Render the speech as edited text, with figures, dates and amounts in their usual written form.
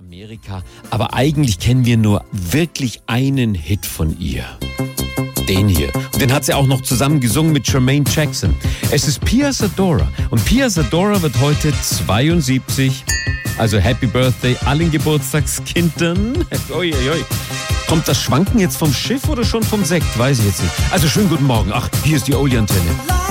Amerika, aber eigentlich kennen wir nur wirklich einen Hit von ihr. Den hier. Und den hat sie auch noch zusammen gesungen mit Jermaine Jackson. Es ist Pia Zadora. Und Pia Zadora wird heute 72. Also Happy Birthday allen Geburtstagskindern. Uiuiui. Kommt das Schwanken jetzt vom Schiff oder schon vom Sekt? Weiß ich jetzt nicht. Also schönen guten Morgen. Ach, hier ist die Oli-Antenne.